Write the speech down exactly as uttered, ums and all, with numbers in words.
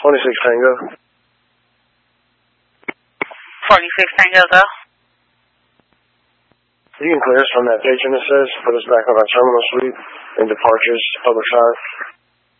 twenty-six Tango. forty-six Tango, go. You can clear us from that patron, it says. Put us back on our terminal suite and departures, public side.